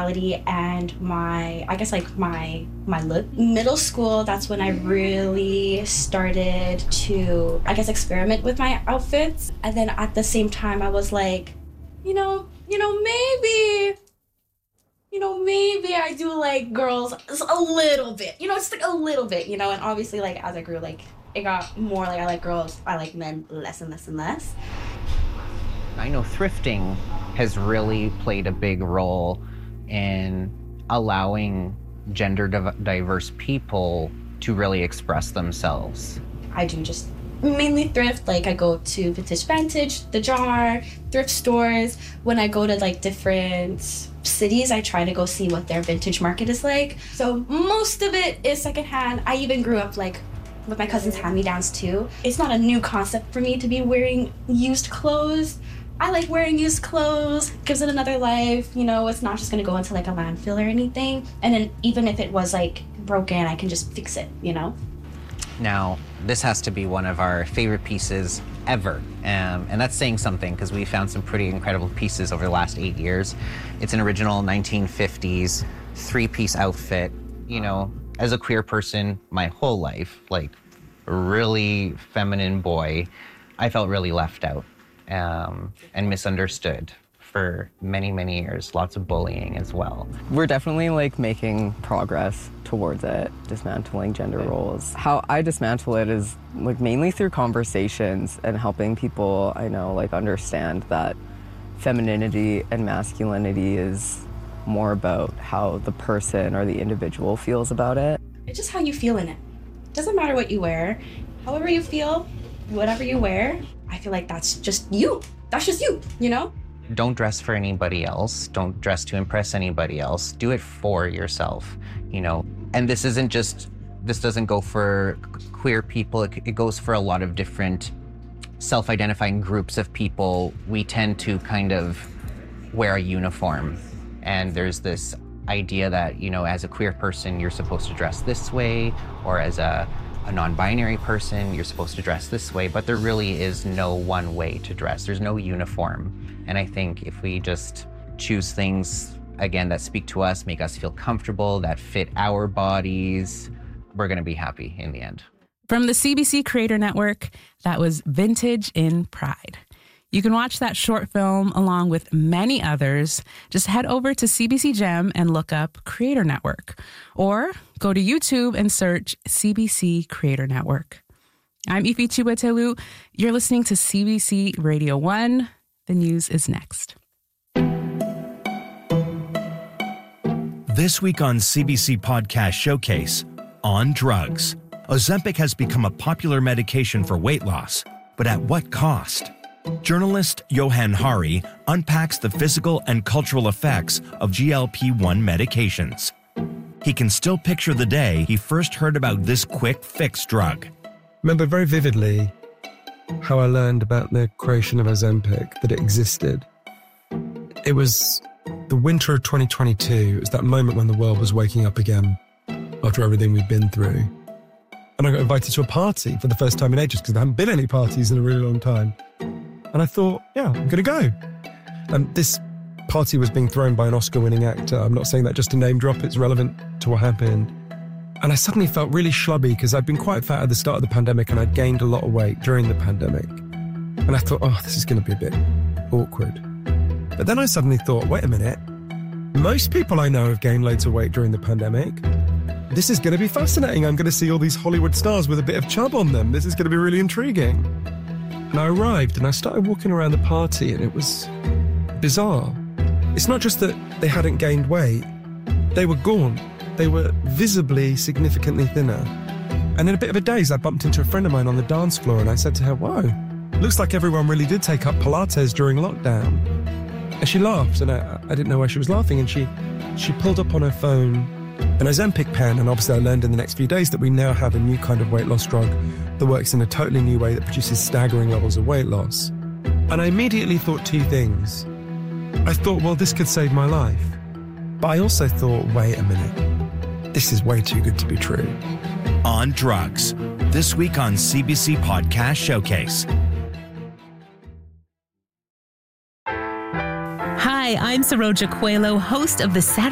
sexuality and my look. Middle school, that's when I really started to, experiment with my outfits. And then at the same time, I was like, maybe I do like girls a little bit. It's like a little bit, and obviously, like, as I grew, like, it got more like I like girls, I like men less and less and less. I know thrifting has really played a big role in allowing gender diverse people to really express themselves. I do just mainly thrift. Like, I go to Vintage, The Jar, thrift stores. When I go to like different cities, I try to go see what their vintage market is like. So most of it is secondhand. I even grew up like with my cousin's hand-me-downs too. It's not a new concept for me to be wearing used clothes. I like wearing used clothes, gives it another life, it's not just gonna go into like a landfill or anything. And then even if it was like broken, I can just fix it, Now, this has to be one of our favorite pieces ever. And that's saying something, because we found some pretty incredible pieces over the last 8 years. It's an original 1950s 3-piece outfit. As a queer person my whole life, like a really feminine boy, I felt really left out and misunderstood for many, many years. Lots of bullying as well. We're definitely like making progress towards it, dismantling gender roles. How I dismantle it is like mainly through conversations and helping people I know like understand that femininity and masculinity is more about how the person or the individual feels about it. It's just how you feel in it. Doesn't matter what you wear. However you feel, whatever you wear, I feel like that's just you. That's just you, Don't dress for anybody else. Don't dress to impress anybody else. Do it for yourself, And this doesn't go for queer people. It goes for a lot of different self-identifying groups of people. We tend to kind of wear a uniform. And there's this idea that, as a queer person, you're supposed to dress this way, or as a non-binary person, you're supposed to dress this way, but there really is no one way to dress. There's no uniform. And I think if we just choose things, again, that speak to us, make us feel comfortable, that fit our bodies, we're gonna be happy in the end. From the CBC Creator Network, that was Vintage in Pride. You can watch that short film along with many others. Just head over to CBC Gem and look up Creator Network, or go to YouTube and search CBC Creator Network. I'm Ifi Chiwetelu. You're listening to CBC Radio 1. The news is next. This week on CBC Podcast Showcase, on drugs. Ozempic has become a popular medication for weight loss, but at what cost? Journalist Johan Hari unpacks the physical and cultural effects of GLP-1 medications. He can still picture the day he first heard about this quick fix drug. Remember very vividly how I learned about the creation of Ozempic, that it existed. It was the winter of 2022. It was that moment when the world was waking up again after everything we'd been through. And I got invited to a party for the first time in ages, because there hadn't been any parties in a really long time. And I thought, yeah, I'm going to go. And this party was being thrown by an Oscar-winning actor. I'm not saying that just to name drop, it's relevant to what happened. And I suddenly felt really schlubby, because I'd been quite fat at the start of the pandemic and I'd gained a lot of weight during the pandemic. And I thought, oh, this is going to be a bit awkward. But then I suddenly thought, wait a minute. Most people I know have gained loads of weight during the pandemic. This is going to be fascinating. I'm going to see all these Hollywood stars with a bit of chub on them. This is going to be really intriguing. And I arrived and I started walking around the party, and it was bizarre. It's not just that they hadn't gained weight. They were gaunt. They were visibly significantly thinner. And in a bit of a daze, I bumped into a friend of mine on the dance floor, and I said to her, whoa, looks like everyone really did take up Pilates during lockdown. And she laughed, and I didn't know why she was laughing, and she pulled up on her phone an Ozempic pen, and obviously I learned in the next few days that we now have a new kind of weight loss drug that works in a totally new way that produces staggering levels of weight loss. And I immediately thought two things. I thought, well, this could save my life. But I also thought, wait a minute, this is way too good to be true. On drugs, this week on CBC Podcast Showcase. Hi, I'm Saroja Coelho, host of the Saturday